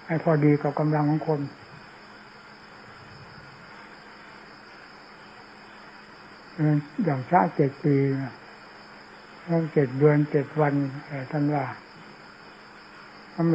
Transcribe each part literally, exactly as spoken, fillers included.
ให้พอดีกับกำลังของคนอย่างพระเจ็ดปีต้องเจ็ดเดือนเจ็ดวันท่านว่าทำไม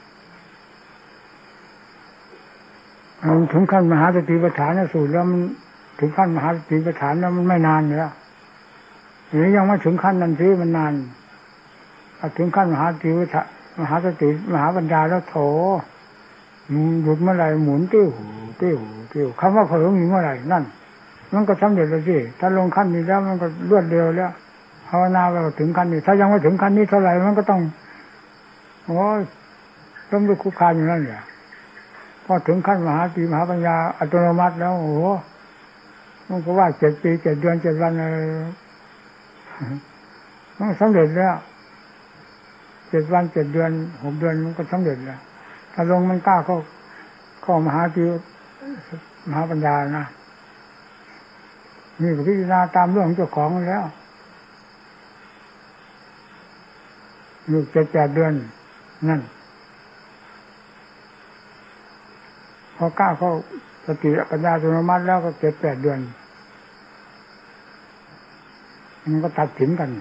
ถึงขั้นมหาสติปัฏฐานสูตรแล้วมันถึงขั้นมหาสติปัฏฐานแล้วมันไม่นานแล้วหรือยังไม่ถึงขั้นนั้นสิมันนานถึงขั้นมหาสติมหาสติมหาปัญญาแล้วโถหยุดเมื่อไหร่หมุนติ้วติ้วติ้วคำว่าเผลอมีเมื่อไหร่นั่นมันก็สำเร็จแล้วสิถ้าลงขั้นนี้แล้วมันก็รวดเร็วแล้วภาวนาไปถึงขั้นนี้ถ้ายังไม่ถึงขั้นนี้เท่าไหร่มันก็ต้องโอ้ยต้องดูคุกคามอยู่นั่นแหละพอถึงขั้นมหาสติมหาปัญญาอัตโนมัติแล้วโอ้โหมันก็ว่าเจ็ดปีเจ็ดเดือนเจ็ดวันอะไรมันสำเร็จแล้วเจ็ดวันเจ็ดเดือนหกเดือนมันก็สำเร็จแล้วถ้าลงมันกล้าเข้าเข้ามหาสติมหาปัญญานะนี่ก็พิจารณาตามเรื่องของเจ้าของแล้วลูกเจ็ดแปดเดือนนั่นพอก้าวเข้าสติปัญญาอัตโนมัติแล้วก็เจ็ดแปดเดือนมันก็ตัดสินกัน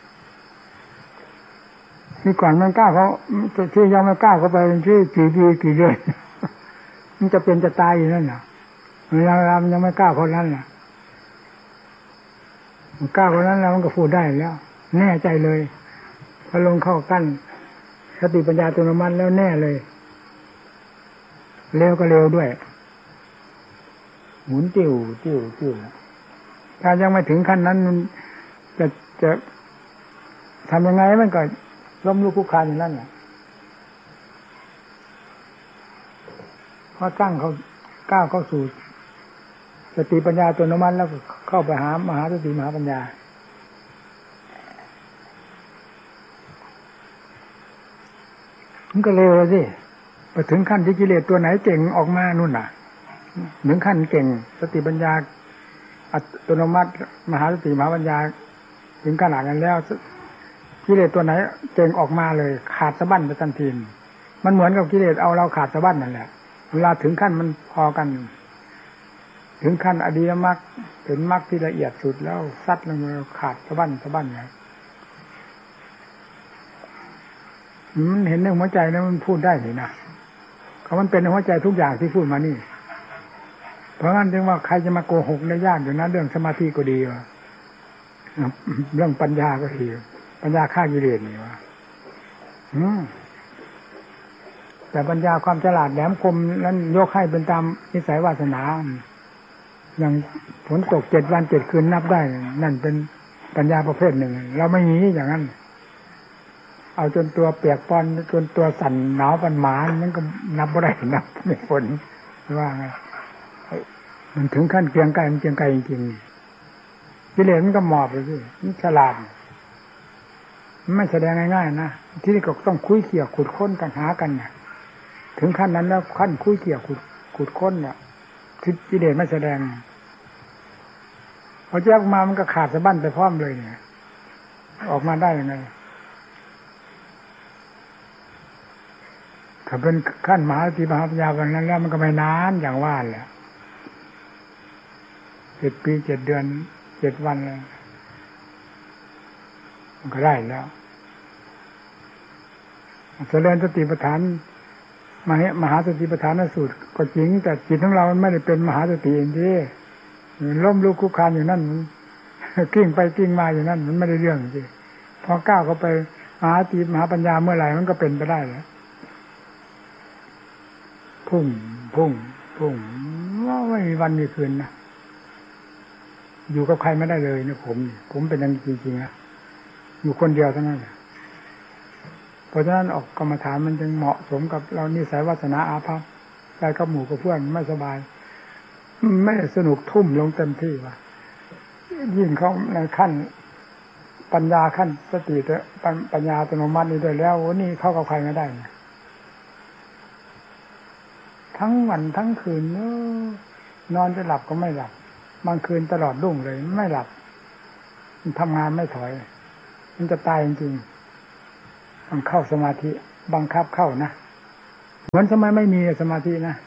นี่ก่อนมันกล้าเขาที่ยังไม่กล้าเข้าไปที่กี่ปีกี่เดือนมันจะเป็นจะตายอยู่นั่นน่ะเวลามันยังไม่กล้าคนนั้นน่ะมันกล้าคนนั้นแล้วมันก็พูดได้แล้วแน่ใจเลยพอลงเข้ากั้นสติปัญญาอัตโนมัติแล้วแน่เลยเร็วก็เร็วด้วยหมุนติ้วติ้วติ้วถ้ายังไม่ถึงขั้นนั้นมันจะจะทำยังไงมันก็ล้มลุกคลุกคลานอย่างนั้นแหละพอตั้งเขาก้าวเข้าสู่สติปัญญาอัตโนมัติแล้วเข้าไปหามหาสติมหาปัญญามันก็เร็วเลยสิไปถึงขั้นที่กิเลสตัวไหนเก่งออกมานู่นน่ะถึงขั้นเก่งสติปัญญาอัตโนมัติมหาสติมหาปัญญาถึงขนาดนั้นแล้วกิเลสตัวไหนเก่งออกมาเลยขาดสะบั้นไปทันทีมันเหมือนกับกิเลสเอาเราขาดสะบั้นนั่นแหละเวลาถึงขั้นมันพอกันถึงขั้นอดียมรรคถึงมรรคที่ละเอียดสุดแล้วซัดลงมาขาดสะบั้นสะบั้นเลยมันเห็นในหัวใจนะมันพูดได้เลยนะเขามันเป็นในหัวใจทุกอย่างที่พูดมานี่เพราะงั้นจึงว่าใครจะมาโกหกในยากอยู่นะเรื่องสมาธิก็ดีวะเรื่องปัญญาก็ดีปัญญาฆ่ากิเลสนี่วะแต่ปัญญาความฉลาดแหลมคมนั้นยกให้เป็นตามนิสัยวาสนาอย่างฝนตกเจ็ดวันเจ็ดคืนนับได้นั่นเป็นปัญญาประเภทหนึ่งเราไม่มีอย่างนั้นเอาจนตัวเปียกปอนจนตัวสั่นหนาวปันหมามันก็นับไม่ได้นับไม่ฝนว่าไงมันถึงขั้นเกรียงไกรมันเกรียงไกรจริงๆกิเลสมันก็หมอบเลยสิมันฉลาดไม่แสดงง่ายๆนะที่นี่ก็ต้องคุยเขี่ยขุดค้นกันหากันเนี่ยถึงขั้นนั้นแล้วขั้นคุยเขี่ยขุดขุดค้นเนี่ยที่กิเลสไม่แสดงพอแยกมามันก็ขาดสะบั้นไปพร้อมเลยเนี่ยออกมาได้ยังไงถ้าเป็นขั้นมหาสติมหาปัญญาวันนั้นแล้วมันก็ไม่นานอย่างว่าแหละเจ็ดปีเจ็ดเดือนเจ็ดวันเลยมันก็ได้แล้วเจริญสติปัฏฐานมหามหาสติปัฏฐานสูตรก็จริงแต่จิตของเรามันไม่ได้เป็นมหาสติเองที่ล้มลุกคลุกคลานอยู่นั่นกิ้งไปกิ้งมาอยู่นั่นมันไม่ได้เรื่องจริงพอก้าวเข้าไปมหาสติมหาปัญญาเมื่อไหร่มันก็เป็นไปได้แล้วพุ่งพุ่งพุ่งว่าไม่มีวันมีคืนนะอยู่กับใครไม่ได้เลยนะผมผมเป็นอย่างจริงๆนะอยู่คนเดียวเท่านั้นเพราะฉะนั้นออกกรรมฐานมันจึงเหมาะสมกับเรานิสัยวาสนาอาภัพใจกับหมู่กับเพื่อนไม่สบายไม่สนุกทุ่มลงเต็มที่ว่ะยิ่งเขาในขั้นปัญญาขั้นสติปัญญาอัตโนมัตินี่ด้วยแล้วโอ้นี่เข้ากับใครไม่ได้ทั้งวันทั้งคืนนอนจะหลับก็ไม่หลับบางคืนตลอดรุ่งเลยไม่หลับมันทำงานไม่ถอยมันจะตายจริงๆมันเข้าสมาธิบังคับเข้านะเหมือนสมัยไม่มีสมาธินะ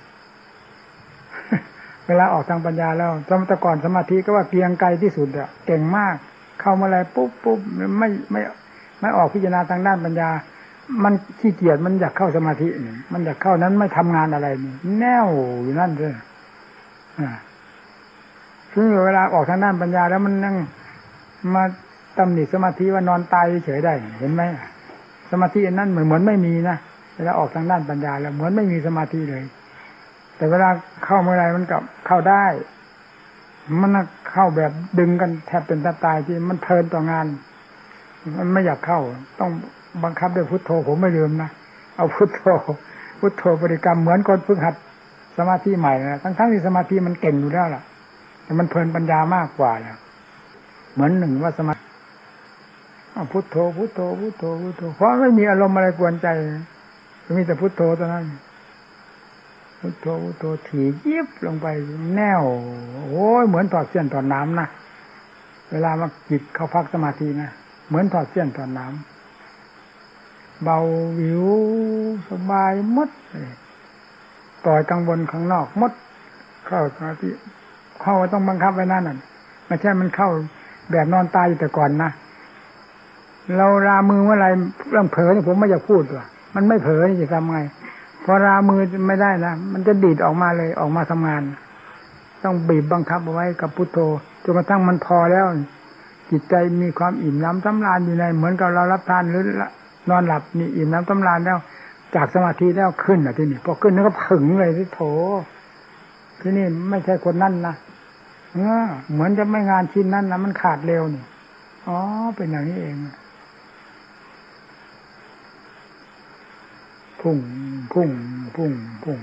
เวลาออกทางปัญญาแล้วสมัยก่อนสมาธิก็ว่าเกรียงไกรที่สุดอะเก่งมากเข้ามาอะไรปุ๊บปุ๊บไม่ไม่ไม่ออกพิจารณาทางด้านปัญญามันขี้เกียจมันอยากเข้าสมาธิมันอยากเข้านั้นไม่ทำงานอะไรนี่แน่วอยู่นั่นเลยอ่าซึ่งเวลาออกทางด้านปัญญาแล้วมันนั่งมาตำหนิสมาธิว่านอนตายเฉยได้เห็นไหมสมาธินั่นเหมือนเหมือนไม่มีนะเวลาออกทางด้านปัญญาแล้วเหมือนไม่มีสมาธิเลยแต่เวลาเข้าเมื่อไรมันกลับเข้าได้มันเข้าแบบดึงกันแทบเป็นแทบตายที่มันเพลินต่องานมันไม่อยากเข้าต้องบังคับด้วยพุทโธผมไม่ลืมนะเอาพุทโธพุทโธบริกรรมเหมือนคนฝึกหัดสมาธิใหม่นะทั้งทั้งที่สมาธิมันเก่งอยู่แล้วล่ะแต่มันเพลินปัญญามากกว่าแล้วเหมือนหนึ่งว่าสมาธิพุทโธพุทโธพุทโธพุทโธเพราะไม่มีอารมณ์อะไรกวนใจมีแต่พุทโธเท่านั้นพุทโธพุทโธถี่ยิบลงไปแน่วโอ้ยเหมือนถอดเสี้ยนถอดน้ำนะเวลามาจิตเข้าพักสมาธินะเหมือนถอดเสี้ยนถอดน้ำเบาวิวสบายมดปล่อยกังวลข้างนอกมดเข้าสมาธิเข้าต้องบังคับไว้นั่นน่ะไม่ใช่มันเข้าแบบนอนตายอยู่แต่ก่อนนะเรารามือเมื่อไรเรื่องเผลอเนี่ยผมไม่อยากพูดว่ามันไม่เผลอจะทำไงพอรามือไม่ได้นะมันจะดีดออกมาเลยออกมาทำงานต้องบีบบังคับเอาไว้กับพุทโธจนกระทั่งมันพอแล้วจิตใจมีความอิ่มน้ำสำราญอยู่ในเหมือนกับเรารับทานหรือนอนหลับนี่อิ่มน้ำสำราญแล้วจากสมาธิแล้วขึ้นอ่ะที่นี่พอขึ้นแล้วก็ผึ่งเลยที่โถที่นี่ไม่ใช่คนนั่นนะเออเหมือนจะไม่งานชิ้นนั้นนะมันขาดเร็วนี่อ๋อเป็นอย่างนี้เองพุ่งพุ่งพุ่งพุ่ง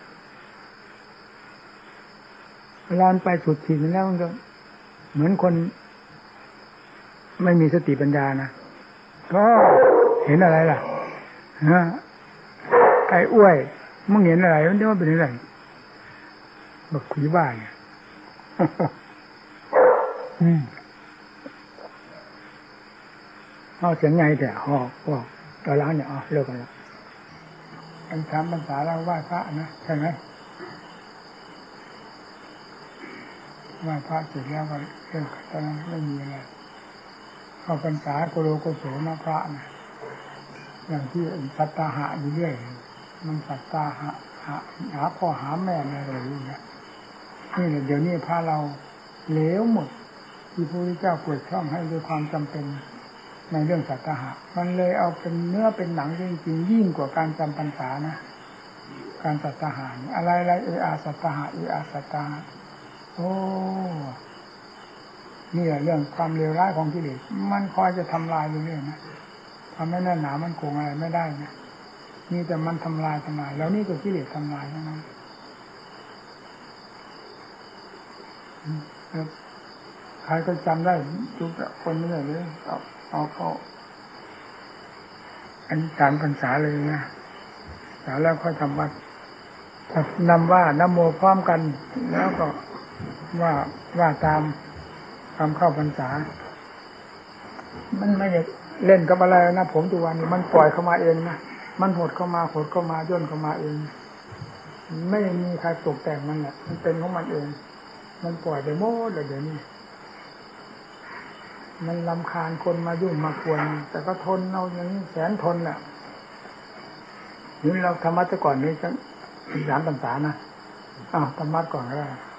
เวลาไปสุดขีดแล้วมันก็เหมือนคนไม่มีสติปัญญานะก็เห็นอะไรล่ะฮะไก่อ้วยมึงเห็นอะไรมันจะว่าเป็นอะไรบักขุยบ้าเนี่ยอืมเอาเสียงไงแต่หอกบอกตอนล้างเนี่ยอ๋อเลิกกันแล้วอันสามภาษาเราไหว้พระนะใช่ไหมไหว้พระเสร็จแล้วก็เลิกตอนนั้นไม่มีอะไรเข้าพรรษาโกโลโกโสนะพระนะอย่างที่สัตตาหะอยู่เรื่อยมันสัตตาหะหาหาพ่อหาแม่อะไรอย่างเงี้ยนี่เดี๋ยวนี้พระเราเหลวหมดที่พระพุทธเจ้าเปิดช่องให้ด้วยความจำเป็นในเรื่องสัตตาหะมันเลยเอาเป็นเนื้อเป็นหนังจริงๆยิ่งกว่าการจำพรรษานะการสัตตาหะอะไรอะไรเออาสัตตาหะเออาสัตตาหะโอ้นี่แหละเรื่องความเลวร้ายของกิเลสมันคอยจะทำลายอยู่เรื่อยนะทำให้แน่นหนามันคงอะไรไม่ได้นะนี่แต่มันทำลายทำลายแล้วนี่ก็กิเลสทำลายเท่านั้นใครก็จำได้ทุกคนนี่เลยเอาเอาเข้าอันการพรรษาเลยนะแล้วแล้วค่อยทำวัดนำว่านะโมพร้อมกันแล้วก็ว่าว่าตามคำเข้าพรรษามันไม่ได้เล่นกับอะไรนะผมทุกวันนี้มันปล่อยเข้ามาเองนะมันหดเข้ามาหดเข้ามาย่นเข้ามาเองไม่มีใครตกแต่งมันแหละมันเป็นของมันเองมันปล่อยไปโม้เลยเดี๋ยวนี้มันรำคาญคนมายุ่งมากวนแต่ก็ทนเอาอย่างนี้แสนทนแหละนี่เราธรรมะแต่ก่อนนี้จะสามพรรษานะอ้าวธรรมะก่อนก็ได้